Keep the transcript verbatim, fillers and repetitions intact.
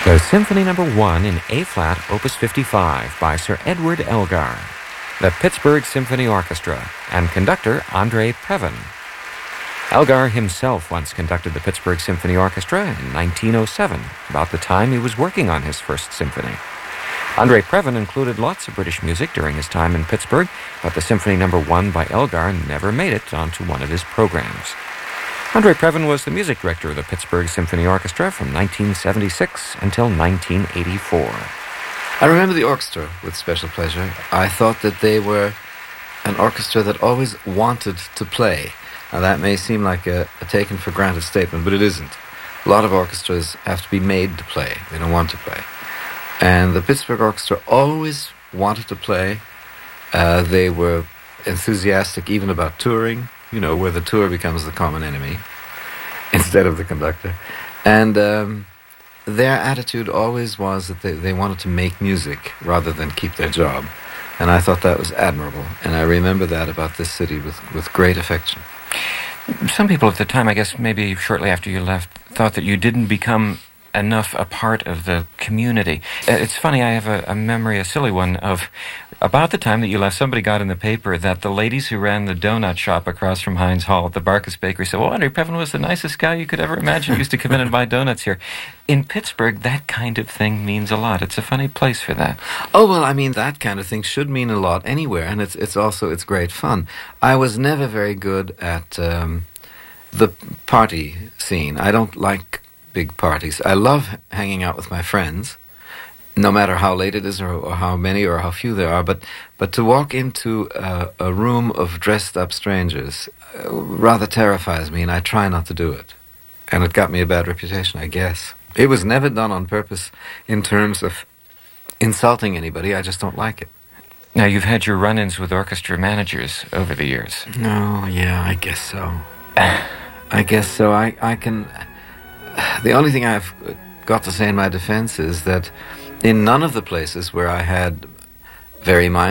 So Symphony Number One in A-flat, Opus fifty-five by Sir Edward Elgar, the Pittsburgh Symphony Orchestra, and conductor Andre Previn. Elgar himself once conducted the Pittsburgh Symphony Orchestra in nineteen oh seven, about the time he was working on his first symphony. Andre Previn included lots of British music during his time in Pittsburgh, but the Symphony Number One by Elgar never made it onto one of his programs. Andre Previn was the music director of the Pittsburgh Symphony Orchestra from nineteen seventy-six until nineteen eighty-four. I remember the orchestra with special pleasure. I thought that they were an orchestra that always wanted to play. Now, that may seem like a, a taken-for-granted statement, but it isn't. A lot of orchestras have to be made to play. They don't want to play. And the Pittsburgh Orchestra always wanted to play. Uh, they were enthusiastic even about touring, you know, where the tour becomes the common enemy instead of the conductor. And um, their attitude always was that they, they wanted to make music rather than keep their job. And I thought that was admirable. And I remember that about this city with, with great affection. Some people at the time, I guess maybe shortly after you left, thought that you didn't become enough a part of the community. It's funny, I have a, a memory, a silly one, of about the time that you left, somebody got in the paper that the ladies who ran the donut shop across from Heinz Hall at the Barkus Bakery said, well, Andre Previn was the nicest guy you could ever imagine. He used to come in and buy donuts here. In Pittsburgh, that kind of thing means a lot. It's a funny place for that. Oh, well, I mean, that kind of thing should mean a lot anywhere, and it's it's also, it's great fun. I was never very good at um, the party scene. I don't like big parties. I love hanging out with my friends, no matter how late it is or, or how many or how few there are, but but to walk into a, a room of dressed-up strangers uh, rather terrifies me, and I try not to do it. And it got me a bad reputation, I guess. It was never done on purpose in terms of insulting anybody. I just don't like it. Now, you've had your run-ins with orchestra managers over the years. Oh, yeah, I guess so. I guess so. I, I can... The only thing I've got to say in my defense is that in none of the places where I had very minor